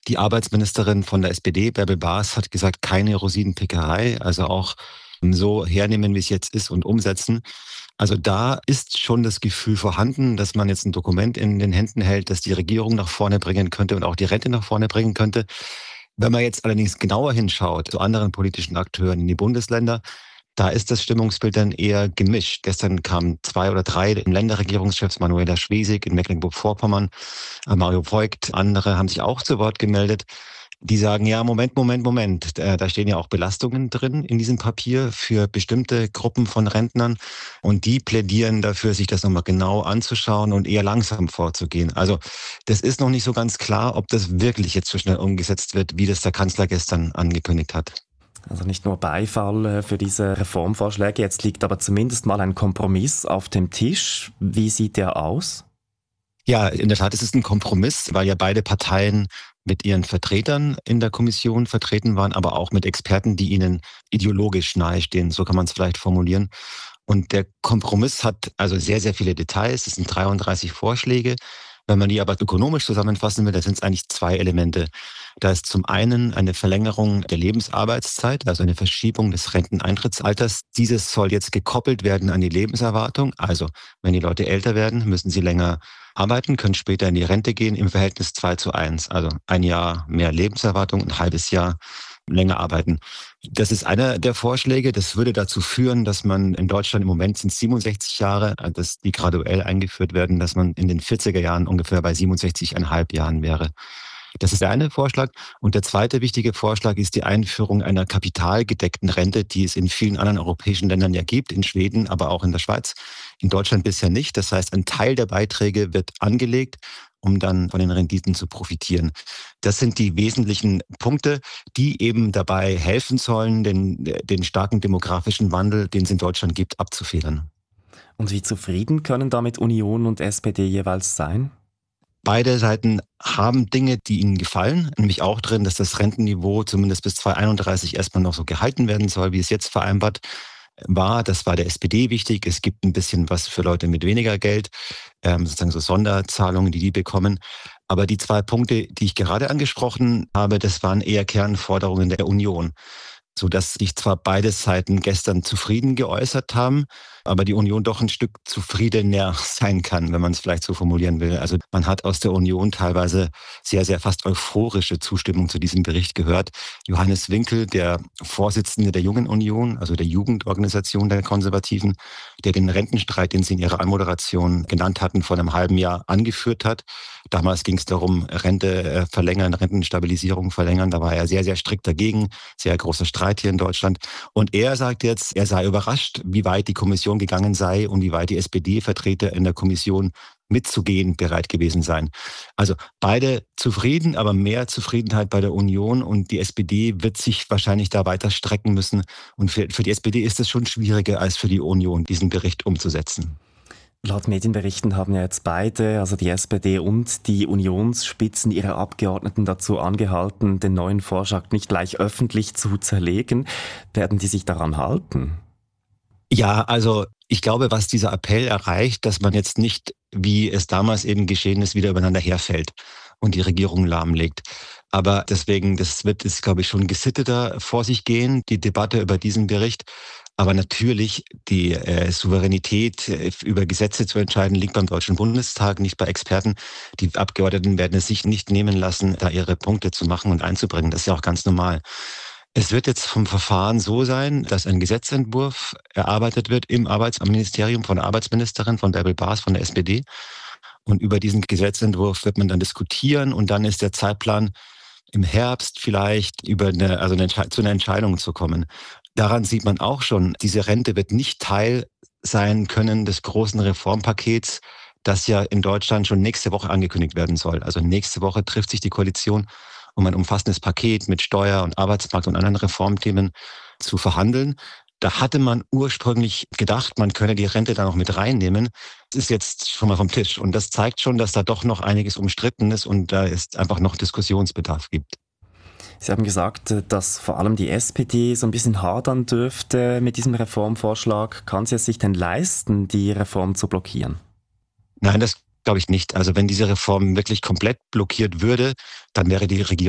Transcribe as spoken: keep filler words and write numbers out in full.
Die Arbeitsministerin von der S P D, Bärbel Bas, hat gesagt, keine Rosinenpickerei, also auch so hernehmen, wie es jetzt ist und umsetzen. Also da ist schon das Gefühl vorhanden, dass man jetzt ein Dokument in den Händen hält, das die Regierung nach vorne bringen könnte und auch die Rente nach vorne bringen könnte. Wenn man jetzt allerdings genauer hinschaut zu anderen politischen Akteuren in die Bundesländer, da ist das Stimmungsbild dann eher gemischt. Gestern kamen zwei oder drei Länderregierungschefs, Manuela Schwesig in Mecklenburg-Vorpommern, äh, Mario Voigt, andere haben sich auch zu Wort gemeldet. Die sagen, ja, Moment, Moment, Moment. Äh, Da stehen ja auch Belastungen drin in diesem Papier für bestimmte Gruppen von Rentnern. Und die plädieren dafür, sich das nochmal genau anzuschauen und eher langsam vorzugehen. Also das ist noch nicht so ganz klar, ob das wirklich jetzt so schnell umgesetzt wird, wie das der Kanzler gestern angekündigt hat. Also nicht nur Beifall äh, für diese Reformvorschläge, jetzt liegt aber zumindest mal ein Kompromiss auf dem Tisch. Wie sieht der aus? Ja, in der Tat ist es ein Kompromiss, weil ja beide Parteien mit ihren Vertretern in der Kommission vertreten waren, aber auch mit Experten, die ihnen ideologisch nahestehen, so kann man es vielleicht formulieren. Und der Kompromiss hat also sehr, sehr viele Details. Es sind dreiunddreißig Vorschläge. Wenn man die aber ökonomisch zusammenfassen will, da sind es eigentlich zwei Elemente. Da ist zum einen eine Verlängerung der Lebensarbeitszeit, also eine Verschiebung des Renteneintrittsalters. Dieses soll jetzt gekoppelt werden an die Lebenserwartung. Also wenn die Leute älter werden, müssen sie länger arbeiten, können später in die Rente gehen im Verhältnis zwei zu eins. Also ein Jahr mehr Lebenserwartung, ein halbes Jahr länger arbeiten. Das ist einer der Vorschläge. Das würde dazu führen, dass man in Deutschland im Moment sind es siebenundsechzig Jahre, dass die graduell eingeführt werden, dass man in den vierziger Jahren ungefähr bei siebenundsechzig Komma fünf Jahren wäre. Das ist der eine Vorschlag. Und der zweite wichtige Vorschlag ist die Einführung einer kapitalgedeckten Rente, die es in vielen anderen europäischen Ländern ja gibt, in Schweden, aber auch in der Schweiz. In Deutschland bisher nicht. Das heißt, ein Teil der Beiträge wird angelegt, um dann von den Renditen zu profitieren. Das sind die wesentlichen Punkte, die eben dabei helfen sollen, den, den starken demografischen Wandel, den es in Deutschland gibt, abzufedern. Und wie zufrieden können damit Union und S P D jeweils sein? Beide Seiten haben Dinge, die ihnen gefallen, nämlich auch drin, dass das Rentenniveau zumindest bis zweitausendeinunddreißig erstmal noch so gehalten werden soll, wie es jetzt vereinbart war. Das war der S P D wichtig. Es gibt ein bisschen was für Leute mit weniger Geld, ähm, sozusagen so Sonderzahlungen, die die bekommen. Aber die zwei Punkte, die ich gerade angesprochen habe, das waren eher Kernforderungen der Union, sodass sich zwar beide Seiten gestern zufrieden geäußert haben, aber die Union doch ein Stück zufriedener sein kann, wenn man es vielleicht so formulieren will. Also man hat aus der Union teilweise sehr, sehr fast euphorische Zustimmung zu diesem Bericht gehört. Johannes Winkel, der Vorsitzende der Jungen Union, also der Jugendorganisation der Konservativen, der den Rentenstreit, den Sie in Ihrer Anmoderation genannt hatten, vor einem halben Jahr angeführt hat. Damals ging es darum, Rente verlängern, Rentenstabilisierung verlängern. Da war er sehr, sehr strikt dagegen. Sehr großer Streit hier in Deutschland. Und er sagt jetzt, er sei überrascht, wie weit die Kommission gegangen sei und wie weit die S P D-Vertreter in der Kommission mitzugehen bereit gewesen seien. Also beide zufrieden, aber mehr Zufriedenheit bei der Union, und die S P D wird sich wahrscheinlich da weiter strecken müssen. Und für, für die S P D ist es schon schwieriger als für die Union, diesen Bericht umzusetzen. Laut Medienberichten haben ja jetzt beide, also die S P D und die Unionsspitzen, ihre Abgeordneten dazu angehalten, den neuen Vorschlag nicht gleich öffentlich zu zerlegen. Werden die sich daran halten? Ja, also ich glaube, was dieser Appell erreicht, dass man jetzt nicht, wie es damals eben geschehen ist, wieder übereinander herfällt und die Regierung lahmlegt. Aber deswegen, das wird, ist, glaube ich, schon gesitteter vor sich gehen, die Debatte über diesen Bericht. Aber natürlich, die äh, Souveränität äh, über Gesetze zu entscheiden, liegt beim Deutschen Bundestag, nicht bei Experten. Die Abgeordneten werden es sich nicht nehmen lassen, da ihre Punkte zu machen und einzubringen. Das ist ja auch ganz normal. Es wird jetzt vom Verfahren so sein, dass ein Gesetzentwurf erarbeitet wird im Arbeitsministerium von der Arbeitsministerin, von Bärbel Bas, von der S P D. Und über diesen Gesetzentwurf wird man dann diskutieren, und dann ist der Zeitplan im Herbst vielleicht über eine, also eine, zu einer Entscheidung zu kommen. Daran sieht man auch schon, diese Rente wird nicht Teil sein können des großen Reformpakets, das ja in Deutschland schon nächste Woche angekündigt werden soll. Also nächste Woche trifft sich die Koalition, um ein umfassendes Paket mit Steuer- und Arbeitsmarkt und anderen Reformthemen zu verhandeln. Da hatte man ursprünglich gedacht, man könne die Rente da noch mit reinnehmen. Das ist jetzt schon mal vom Tisch. Und das zeigt schon, dass da doch noch einiges umstritten ist und da es einfach noch Diskussionsbedarf gibt. Sie haben gesagt, dass vor allem die S P D so ein bisschen hadern dürfte mit diesem Reformvorschlag. Kann sie es sich denn leisten, die Reform zu blockieren? Nein, das glaube ich nicht. Also wenn diese Reform wirklich komplett blockiert würde, dann wäre die Regierung